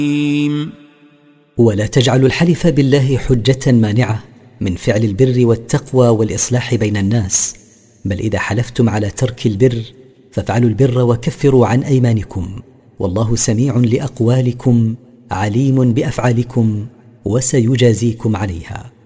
ولا تجعلوا الحلف بالله حجة مانعة من فعل البر والتقوى والإصلاح بين الناس، بل إذا حلفتم على ترك البر فافعلوا البر وكفروا عن أيمانكم، والله سميع لأقوالكم عليم بأفعالكم وسيجازيكم عليها.